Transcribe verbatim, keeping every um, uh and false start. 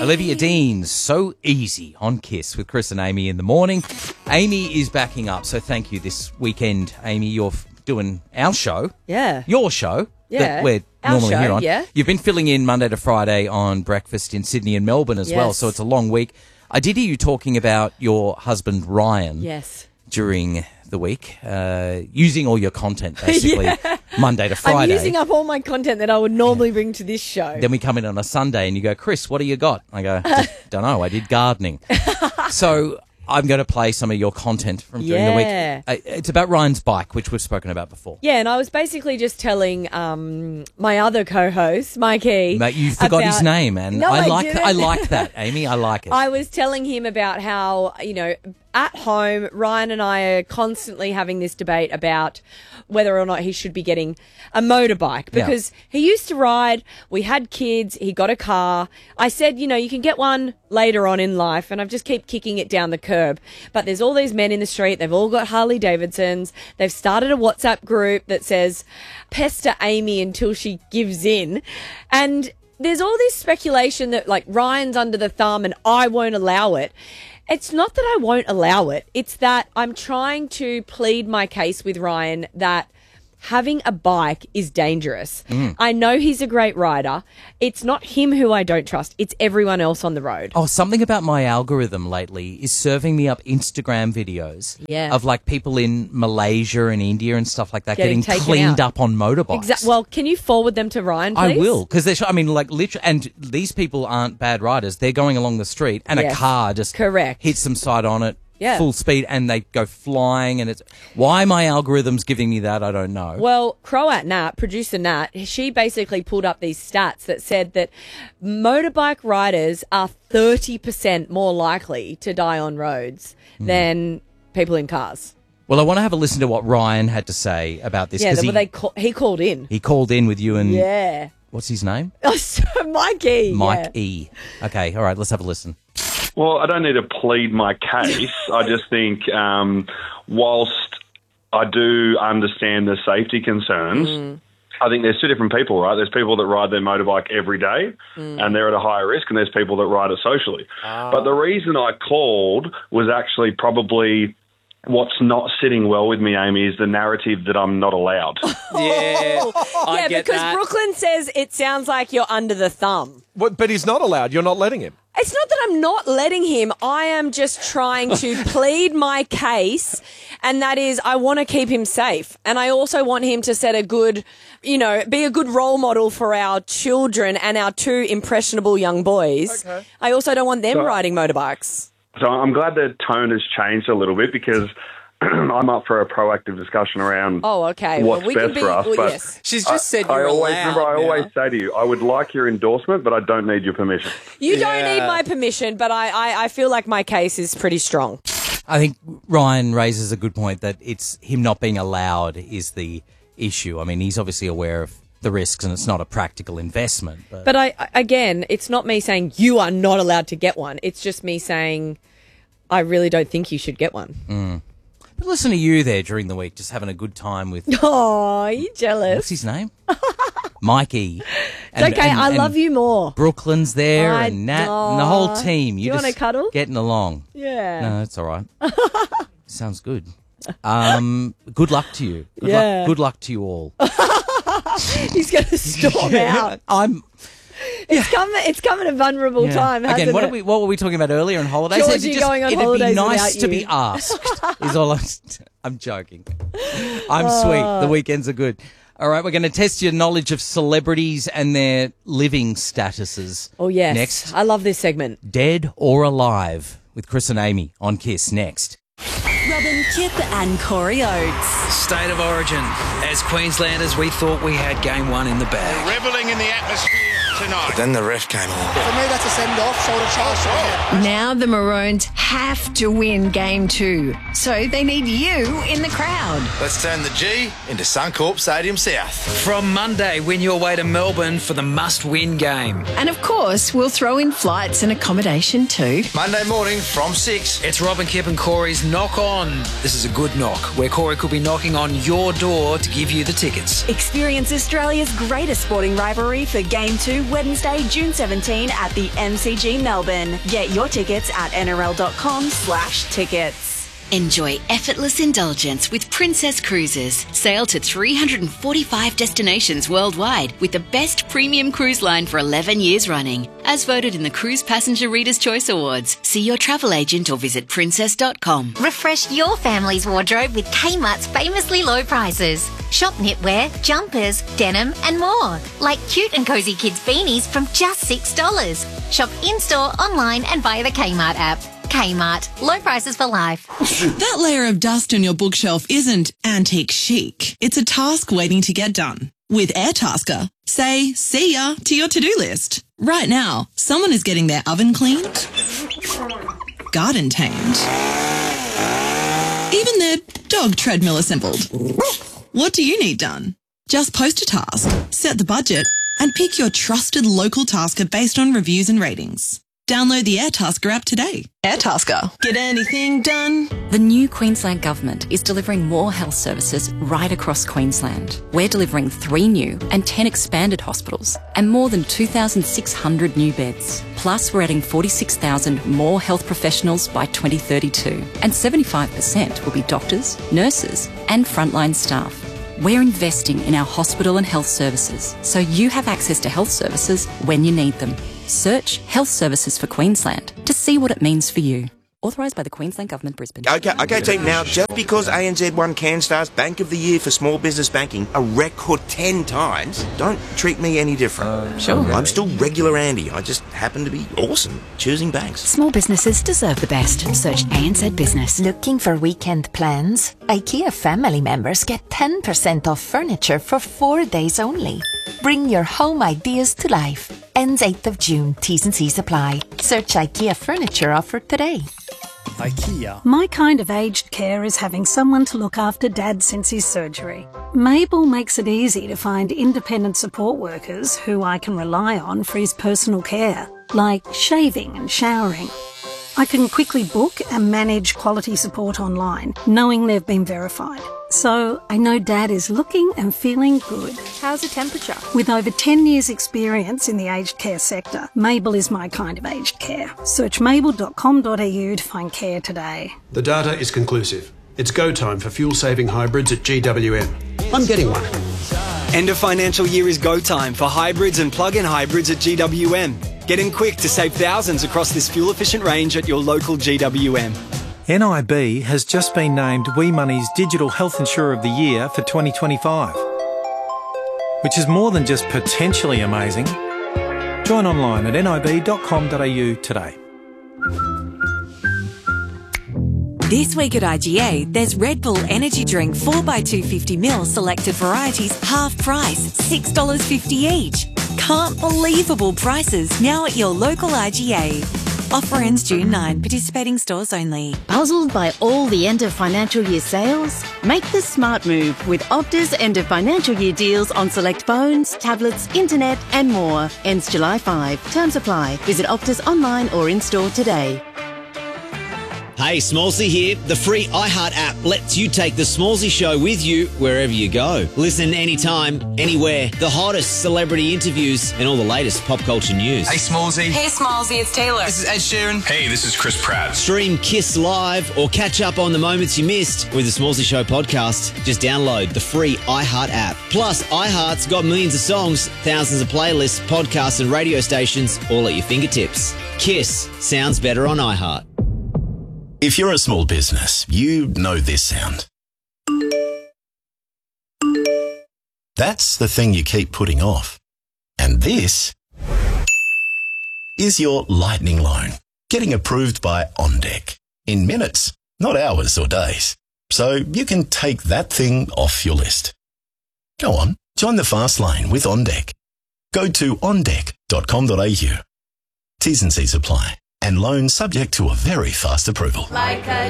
Olivia Dean's So Easy on Kiss with Chris and Amy in the morning. Amy is backing up, so thank you this weekend, Amy. You're f- doing our show. Yeah. Your show. Yeah. That we're Our normally show, here on. yeah. You've been filling in Monday to Friday on breakfast in Sydney and Melbourne as well, Yes. so it's a long week. I did hear you talking about your husband, Ryan. Yes. During the week, uh, using all your content, basically, Yeah. Monday to Friday. I'm using up all my content that I would normally bring to this show. Then we come in on a Sunday and you go, Chris, what do you got? I go, don't know, I did gardening. So I'm going to play some of your content from during Yeah. the week. Uh, It's about Ryan's bike, which we've spoken about before. Yeah, and I was basically just telling um, my other co-host, Mikey. Mate, you forgot about- his name, man. No, I I like didn't. I like that, Amy. I like it. I was telling him about how, you know, at home, Ryan and I are constantly having this debate about whether or not he should be getting a motorbike Yeah. because he used to ride, we had kids, he got a car. I said, you know, you can get one later on in life, and I just keep kicking it down the curb. But there's all these men in the street, they've all got Harley Davidsons, they've started a WhatsApp group that says, pester Amy until she gives in. And there's all this speculation that, like, Ryan's under the thumb and I won't allow it. It's not that I won't allow it. It's that I'm trying to plead my case with Ryan that having a bike is dangerous. Mm. I know he's a great rider. It's not him who I don't trust. It's everyone else on the road. Oh, something about my algorithm lately is serving me up Instagram videos Yeah. of like people in Malaysia and India and stuff like that Getting getting, taken cleaned out. up on motorbikes. Exactly. Well, can you forward them to Ryan, please? I will, because they're. I mean, like literally, and these people aren't bad riders. They're going along the street, and Yes. a car just Correct. hits them side on it, Yeah. full speed, and they go flying. And it's why my algorithm's giving me that, I don't know. Well, Croat Nat, producer Nat, she basically pulled up these stats that said that motorbike riders are thirty percent more likely to die on roads Hmm. than people in cars. Well, I want to have a listen to what Ryan had to say about this Yeah, because well, he, they call, he called in. he called in with you and Yeah. what's his name? Oh, so Mikey. Mike yeah. E. Okay, all right, let's have a listen. Well, I don't need to plead my case. I just think um, whilst I do understand the safety concerns, Mm. I think there's two different people, right? There's people that ride their motorbike every day Mm. and they're at a higher risk, and there's people that ride it socially. But the reason I called was actually probably what's not sitting well with me, Amy, is the narrative that I'm not allowed. Yeah, I yeah, get because that. Brooklyn says it sounds like you're under the thumb. What, but he's not allowed. You're not letting him. It's not that I'm not letting him. I am just trying to plead my case, and that is I want to keep him safe. And I also want him to set a good, you know, be a good role model for our children and our two impressionable young boys. Okay. I also don't want them So- riding motorbikes. So I'm glad the tone has changed a little bit because I'm up for a proactive discussion around Oh, okay. what's well, we best can be, for us. well, but yes. She's just said I you're always allowed remember. I now. always say to you, I would like your endorsement, but I don't need your permission. You don't Yeah. need my permission, but I, I, I feel like my case is pretty strong. I think Ryan raises a good point that it's him not being allowed is the issue. I mean, he's obviously aware of the risks and it's not a practical investment. But, But I, again, it's not me saying you are not allowed to get one. It's just me saying I really don't think you should get one. but listen to you there during the week, just having a good time with, Oh, you jealous? what's his name? Mikey. It's okay, I love you more. Brooklyn's there I- and Nat and the whole Aw. team. Do You're you wanna just cuddle? getting along. Yeah. No, it's all right. Sounds good. Um, good luck to you. Good Yeah. luck, good luck to you all. He's going to storm out. I'm It's coming. It's coming a vulnerable yeah. time. Hasn't Again. What it? are we? What were we talking about earlier on holidays? Georgie It'd just- going on it'd holidays be nice without to you. be asked. Is all I'm. I'm joking. I'm sweet. The weekends are good. All right, we're going to test your knowledge of celebrities and their living statuses. Oh yes. Next, I love this segment. Dead or Alive with Chris and Amy on Kiss. Next. Robin Kip and Corey Oates. State of origin. As Queenslanders, we thought we had game one in the bag. Reveling in the atmosphere tonight. Then the ref came along. For me, that's a send-off, shoulder charge. Now the Maroons have to win game two. So they need you in the crowd. Let's turn the G into Suncorp Stadium South. From Monday, win your way to Melbourne for the must-win game. And of course, we'll throw in flights and accommodation too. Monday morning from six. It's Robin, Kip and Corey's Knock On. This is a good knock, where Corey could be knocking on your door to give you the tickets. Experience Australia's greatest sporting rivalry for Game two, Wednesday, June seventeenth at the M C G Melbourne. Get your tickets at N R L dot com slash tickets. Enjoy effortless indulgence with Princess Cruises. Sail to three hundred forty-five destinations worldwide with the best premium cruise line for eleven years running. As voted in the Cruise Passenger Reader's Choice Awards. See your travel agent or visit princess dot com. Refresh your family's wardrobe with Kmart's famously low prices. Shop knitwear, jumpers, denim and more. Like cute and cosy kids beanies from just six dollars. Shop in-store, online and via the Kmart app. Kmart. Low prices for life. That layer of dust on your bookshelf isn't antique chic. It's a task waiting to get done. With Airtasker, say see ya to your to-do list. Right now, someone is getting their oven cleaned, garden tamed, even their dog treadmill assembled. What do you need done? Just post a task, set the budget, and pick your trusted local tasker based on reviews and ratings. Download the Airtasker app today. Airtasker. Get anything done? The new Queensland Government is delivering more health services right across Queensland. We're delivering three new and ten expanded hospitals and more than two thousand six hundred new beds. Plus, we're adding forty-six thousand more health professionals by twenty thirty-two. And seventy-five percent will be doctors, nurses and frontline staff. We're investing in our hospital and health services so you have access to health services when you need them. Search Health Services for Queensland to see what it means for you. Authorised by the Queensland Government, Brisbane. Okay, okay, team. Now, just because A N Z won CanStar's Bank of the Year for small business banking a record ten times, don't treat me any different. Uh, sure. I'm still regular Andy. I just happen to be awesome choosing banks. Small businesses deserve the best. Search A N Z Business. Looking for weekend plans? IKEA family members get ten percent off furniture for four days only. Bring your home ideas to life. Ends eighth of June. T's and C's apply. Search IKEA furniture offer today. IKEA. My kind of aged care is having someone to look after Dad since his surgery. Mabel makes it easy to find independent support workers who I can rely on for his personal care, like shaving and showering. I can quickly book and manage quality support online, knowing they've been verified. So I know Dad is looking and feeling good. How's the temperature? With over ten years experience in the aged care sector, Mabel is my kind of aged care. Search mabel dot com dot a u to find care today. The data is conclusive. It's go time for fuel-saving hybrids at G W M. I'm getting one. End of financial year is go time for hybrids and plug-in hybrids at G W M. Get in quick to save thousands across this fuel-efficient range at your local G W M. N I B has just been named WeMoney's Digital Health Insurer of the Year for twenty twenty-five, which is more than just potentially amazing. Join online at nib dot com dot a u today. This week at I G A, there's Red Bull Energy Drink four by two fifty milliliters selected varieties, half price, six dollars fifty each. Can't believable prices now at your local I G A. Offer ends June ninth, participating stores only. Puzzled by all the end of financial year sales? Make the smart move with Optus end of financial year deals on select phones, tablets, internet and more. Ends July fifth. Terms apply. Visit Optus online or in-store today. Hey, Smallsy here. The free iHeart app lets you take The Smallsy Show with you wherever you go. Listen anytime, anywhere. The hottest celebrity interviews and all the latest pop culture news. Hey, Smallsy. Hey, Smallsy, it's Taylor. This is Ed Sheeran. Hey, this is Chris Pratt. Stream Kiss Live or catch up on the moments you missed with The Smallsy Show podcast. Just download the free iHeart app. Plus, iHeart's got millions of songs, thousands of playlists, podcasts and radio stations all at your fingertips. Kiss sounds better on iHeart. If you're a small business, you know this sound. That's the thing you keep putting off. And this is your lightning loan, getting approved by OnDeck in minutes, not hours or days. So you can take that thing off your list. Go on, join the fast lane with OnDeck. Go to on deck dot com dot a u. T's and C's apply. And loan subject to a very fast approval. Like a